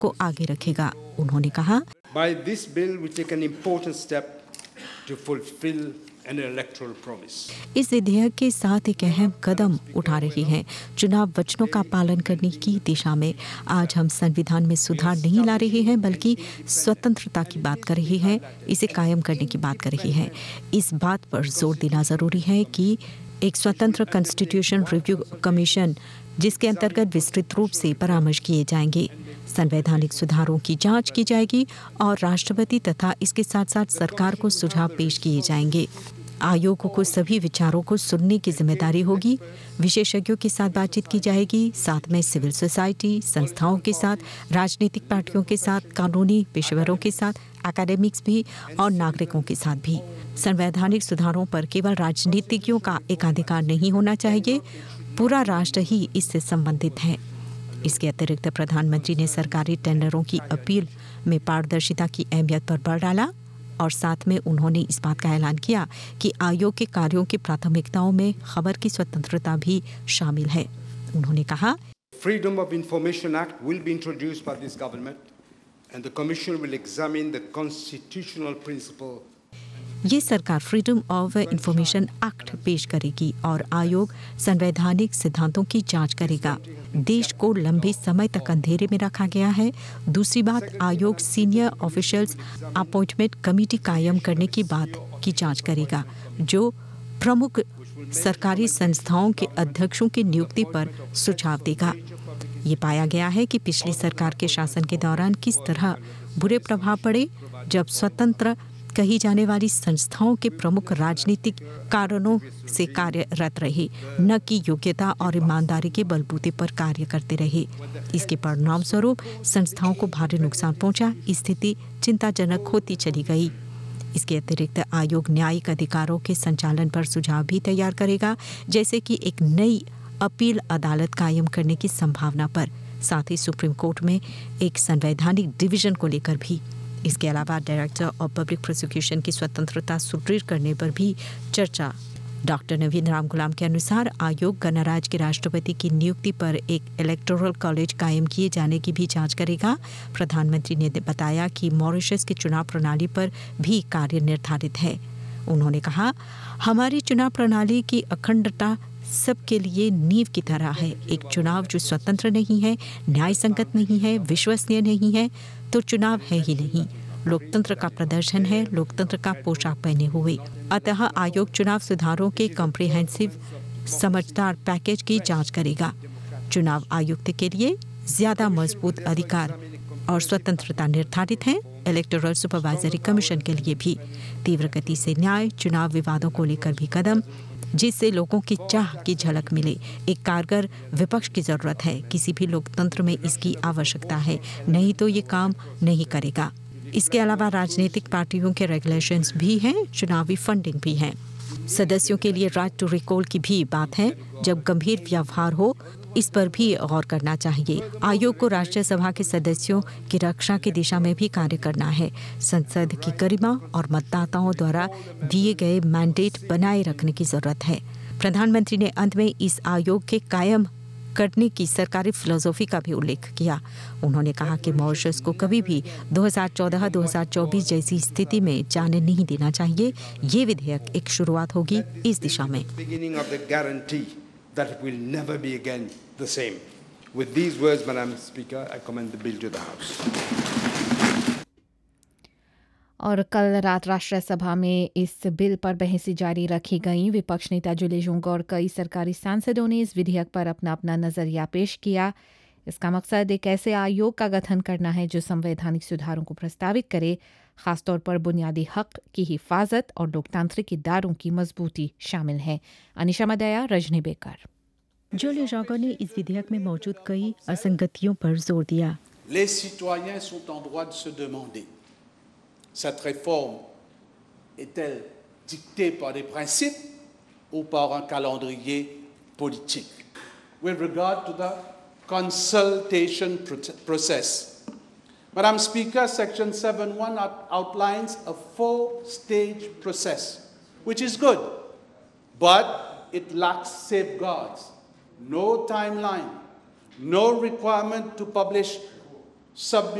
को आगे रखेगा। उन्होंने कहा, By this bill we take an important step to fulfill an electoral promise. इस विधेयक के साथ एक अहम कदम उठा रही है चुनाव वचनों का पालन करने की दिशा में। आज हम संविधान में सुधार नहीं ला रहे हैं, बल्कि स्वतंत्रता की बात कर रहे हैं, इसे कायम करने की बात कर रहे हैं। इस बात पर जोर देना जरूरी है कि एक स्वतंत्र कॉन्स्टिट्यूशन रिव्यू कमीशन, जिसके अंतर्गत विस्तृत रूप से परामर्श किए जाएंगे, संवैधानिक सुधारों की जांच की जाएगी और राष्ट्रपति तथा इसके साथ साथ सरकार को सुझाव पेश किए जाएंगे। आयोग को सभी विचारों को सुनने की जिम्मेदारी होगी। विशेषज्ञों के साथ बातचीत की जाएगी, साथ में सिविल सोसाइटी संस्थाओं के साथ, राजनीतिक पार्टियों के साथ, कानूनी पेशेवरों के साथ, एकेडमिक्स भी और नागरिकों के साथ भी। संवैधानिक सुधारों पर केवल राजनीतिज्ञों का एकाधिकार नहीं होना चाहिए, पूरा राष्ट्र ही इससे संबंधित है। इसके अतिरिक्त प्रधानमंत्री ने सरकारी टेंडरों की अपील में पारदर्शिता की अहमियत पर बल डाला और साथ में उन्होंने इस बात का ऐलान किया कि आयोग के कार्यों की प्राथमिकताओं में खबर की स्वतंत्रता भी शामिल है। उन्होंने कहा, Freedom of Information Act will be introduced by this government and the commission will examine the constitutional principle. ये सरकार फ्रीडम ऑफ इंफॉर्मेशन एक्ट पेश करेगी और आयोग संवैधानिक सिद्धांतों की जांच करेगा। देश को लंबे समय तक अंधेरे में रखा गया है। दूसरी बात, आयोग सीनियर ऑफिशियल्स अपॉइंटमेंट कमेटी कायम करने की बात की जांच करेगा, जो प्रमुख सरकारी संस्थाओं के अध्यक्षों की नियुक्ति पर सुझाव देगा। ये पाया गया है कि पिछली सरकार के शासन के दौरान किस तरह बुरे प्रभाव पड़े, जब स्वतंत्र कही जाने वाली संस्थाओं के प्रमुख राजनीतिक कारणों से कार्यरत रहे, न कि योग्यता और ईमानदारी के बलबूते पर कार्य करते रहे। इसके परिणाम स्वरूप संस्थाओं को भारी नुकसान पहुंचा। स्थिति चिंताजनक होती चली गई। इसके अतिरिक्त आयोग न्यायिक अधिकारों के संचालन पर सुझाव भी तैयार करेगा, जैसे कि एक नई अपील अदालत कायम करने की संभावना पर, साथ ही सुप्रीम कोर्ट में एक संवैधानिक डिवीजन को लेकर भी। इसके अलावा डायरेक्टर ऑफ पब्लिक प्रोसिक्यूशन की स्वतंत्रता सुदृढ़ करने पर भी चर्चा। डॉक्टर नवीन राम गुलाम के अनुसार आयोग गणराज्य के राष्ट्रपति की नियुक्ति पर एक इलेक्टोरल कॉलेज कायम किए जाने की भी जांच करेगा। प्रधानमंत्री ने बताया कि मॉरिशस की चुनाव प्रणाली पर भी कार्य निर्धारित है। उन्होंने कहा, हमारी चुनाव प्रणाली की अखंडता सबके लिए नींव की तरह है। एक चुनाव जो स्वतंत्र नहीं है, न्याय संगत नहीं है, विश्वसनीय नहीं है, तो चुनाव है ही नहीं। लोकतंत्र का प्रदर्शन है, लोकतंत्र का पोशाक पहने हुए। अतः आयोग चुनाव सुधारों के कॉम्प्रिहेंसिव समझदार पैकेज की जांच करेगा। चुनाव आयुक्त के लिए ज्यादा मजबूत अधिकार और स्वतंत्रता निर्धारित है। इलेक्टोरल सुपरवाइजरी कमीशन के लिए भी तीव्र गति से न्याय, चुनाव विवादों को लेकर भी कदम, जिससे लोगों की चाह की झलक मिले। एक कारगर विपक्ष की जरूरत है। किसी भी लोकतंत्र में इसकी आवश्यकता है, नहीं तो ये काम नहीं करेगा। इसके अलावा राजनीतिक पार्टियों के रेगुलेशंस भी हैं, चुनावी फंडिंग भी है। सदस्यों के लिए राइट टू रिकॉल की भी बात है। जब गंभीर व्यवहार हो, इस पर भी गौर करना चाहिए। आयोग को राष्ट्रीय सभा के सदस्यों की रक्षा की दिशा में भी कार्य करना है। संसद की गरिमा और मतदाताओं द्वारा दिए गए मैंडेट बनाए रखने की जरूरत है। प्रधानमंत्री ने अंत में इस आयोग के कायम करने की सरकारी फिलोसॉफी का भी उल्लेख किया। उन्होंने कहा कि मॉरिशस को कभी भी 2014-2024 जैसी स्थिति में जाने नहीं देना चाहिए। ये विधेयक एक शुरुआत होगी इस दिशा में। That it will never be again the same. With these words, Madam Speaker, I commend the bill to the House. और कल रात राष्ट्रीय सभा में इस बिल पर बहसें जारी रखी गई। विपक्ष नेता जुले जोंग और कई सरकारी सांसदों ने इस विधेयक पर अपना अपना नजरिया पेश किया। इसका मकसद एक ऐसे आयोग का गठन करना है जो संवैधानिक सुधारों को प्रस्तावित करे, खासतौर पर बुनियादी हक की हिफाजत और लोकतांत्रिक इदारों की मजबूती शामिल है। अनिशा मदया, रजनी बेकर। जोले जोंग ने इस विधेयक में मौजूद कई असंगतियों पर जोर दिया। Les citoyens sont en droit de se demander cette réforme est-elle dictée par des principes ou par un calendrier politique? With regard to the consultation process, Madam Speaker, Section 7(1) outlines a 4-stage process, which is good, but it lacks safeguards, no timeline, no requirement to publish सब